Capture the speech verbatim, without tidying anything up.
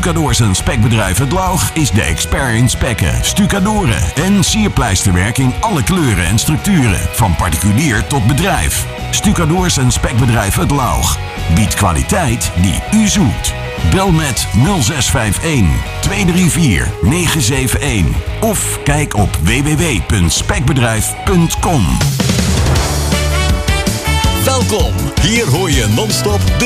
Stucadoors en Spekbedrijf Het Laug is de expert in spekken, stucadoren en sierpleisterwerk in alle kleuren en structuren. Van particulier tot bedrijf. Stucadoors en Spekbedrijf Het Laug biedt kwaliteit die u zoekt. Bel met nul zes vijf een, twee drie vier, negen zeven een of kijk op w w w punt spekbedrijf punt com. Welkom, hier hoor je non-stop de